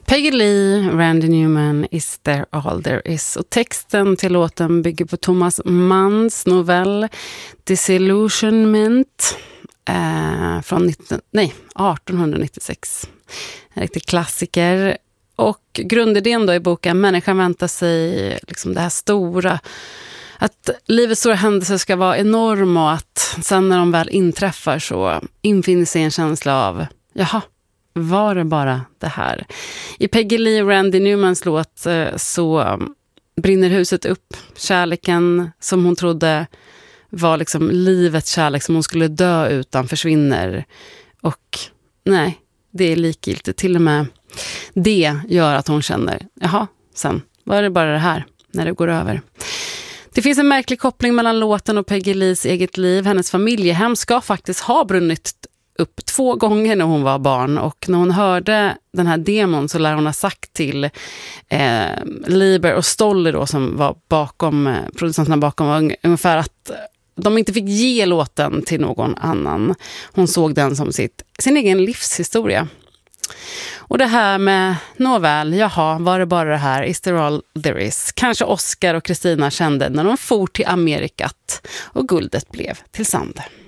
Peggy Lee, Randy Newman, Is There All There Is. Och texten till låten bygger på Thomas Manns novell Disillusionment från 1896. En riktig klassiker. Och grundidén då i boken, människan väntar sig liksom det här stora, att livets stora händelser ska vara enorma och att sen när de väl inträffar så infinner sig en känsla av, jaha, var det bara det här? I Peggy Lee och Randy Newmans låt så brinner huset upp. Kärleken som hon trodde var liksom livets kärlek som hon skulle dö utan försvinner. Och nej, det är likgiltigt. Till och med det gör att hon känner, jaha, sen var det bara det här när det går över. Det finns en märklig koppling mellan låten och Peggy Lees eget liv. Hennes familjehem ska faktiskt ha brunnit upp 2 gånger när hon var barn, och när hon hörde den här demon så lär hon ha sagt till Lieber och Stoller då, som var bakom producenterna bakom, ungefär att de inte fick ge låten till någon annan. Hon såg den som sin egen livshistoria. Och det här med nåväl, jaha, var det bara det här, Is There All There Is? Kanske Oscar och Kristina kände när de for till Amerikat och guldet blev till sand.